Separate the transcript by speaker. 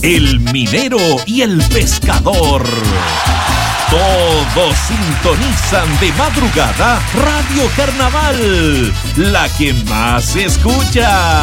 Speaker 1: el minero y el pescador. Todos sintonizan de madrugada Radio Carnaval, la que más se escucha.